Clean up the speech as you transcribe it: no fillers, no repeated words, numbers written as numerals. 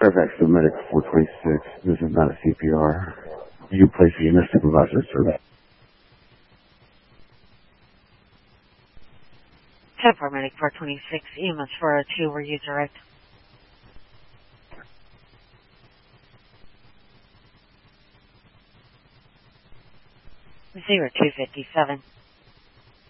Fairfax to Medic 426. This is not a CPR. You place a unit supervisor service. 10 for Medic 426, EMS 402, were you direct? 0257.